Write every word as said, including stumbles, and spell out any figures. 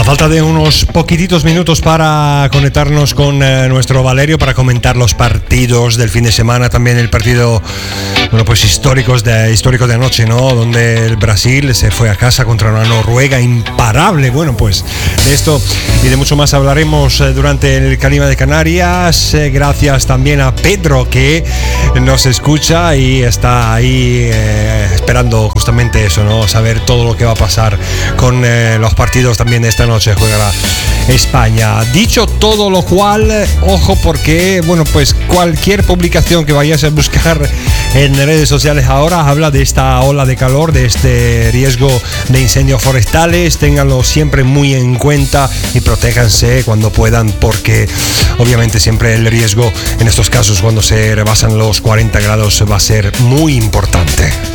falta de unos poquititos minutos para conectarnos con eh, nuestro Valerio para comentar los partidos del fin de semana, también el partido, bueno, pues históricos de, histórico de anoche, ¿no? Donde el Brasil se fue a casa contra una Noruega imparable. Bueno, pues de esto y de mucho más hablaremos eh, durante el Clima de Canarias. Eh, gracias también a Pedro, que nos escucha y está ahí eh, esperando justamente eso, ¿no? Saber todo lo que va a pasar con eh, los partidos también de esta noche. Jugará España. Dicho todo lo cual, ojo, porque bueno, pues cualquier publicación que vayas a buscar en redes sociales ahora habla de esta ola de calor, de este riesgo de incendios forestales. Ténganlo siempre muy en cuenta y protéjanse cuando puedan, porque obviamente siempre el riesgo en estos casos, cuando se rebasan los cuarenta grados, va a ser muy importante.